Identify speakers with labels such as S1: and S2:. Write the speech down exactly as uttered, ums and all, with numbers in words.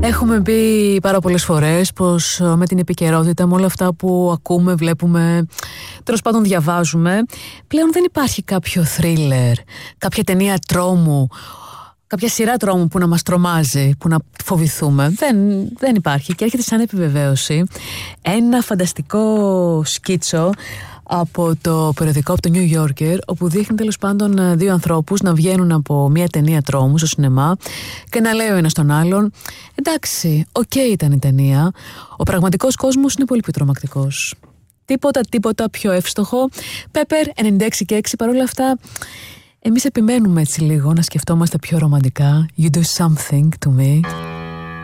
S1: Έχουμε πει πάρα πολλές φορές πως με την επικαιρότητα, με όλα αυτά που ακούμε, βλέπουμε, τέλος πάντων διαβάζουμε, πλέον δεν υπάρχει κάποιο θρίλερ, κάποια ταινία τρόμου, κάποια σειρά τρόμου που να μας τρομάζει, που να φοβηθούμε. Δεν, δεν υπάρχει και έρχεται σαν επιβεβαίωση ένα φανταστικό σκίτσο από το περιοδικό, από το New Yorker, όπου δείχνει τέλος πάντων δύο ανθρώπους να βγαίνουν από μια ταινία τρόμου στο σινεμά και να λέει ο ένας τον άλλον, εντάξει, οκ okay ήταν η ταινία, ο πραγματικός κόσμος είναι πολύ πιο τρομακτικός. Τίποτα, τίποτα πιο εύστοχο. Pepper ενενήντα έξι και έξι, παρόλα αυτά εμείς επιμένουμε έτσι λίγο να σκεφτόμαστε πιο ρομαντικά. You do something to me.